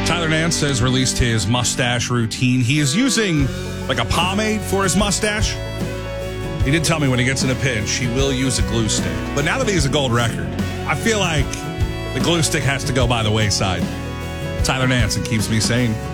Tyler Nance has released his mustache routine. He is using like a pomade for his mustache. He did tell me when he gets in a pinch, he will use a glue stick. But now that he has a gold record, I feel like the glue stick has to go by the wayside. Tyler Nance, and keeps me sane.